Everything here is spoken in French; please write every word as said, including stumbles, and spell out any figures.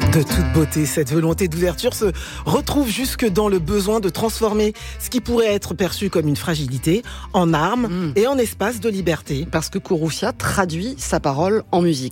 De toute beauté, cette volonté d'ouverture se retrouve jusque dans le besoin de transformer ce qui pourrait être perçu comme une fragilité en arme mmh. et en espace de liberté. Parce que Kouroufia traduit sa parole en musique.